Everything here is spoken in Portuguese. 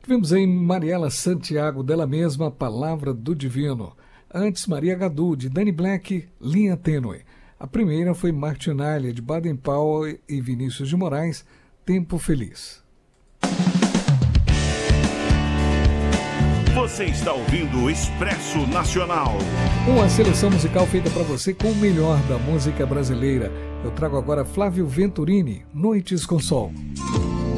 Tivemos em Mariela Santiago, dela mesma, Palavra do Divino. Antes, Maria Gadu, de Danny Black, Linha Tênue. A primeira foi Martinalha, de Baden Powell e Vinícius de Moraes, Tempo Feliz. Você está ouvindo o Expresso Nacional. Uma seleção musical feita para você com o melhor da música brasileira. Eu trago agora Flávio Venturini, Noites com Sol.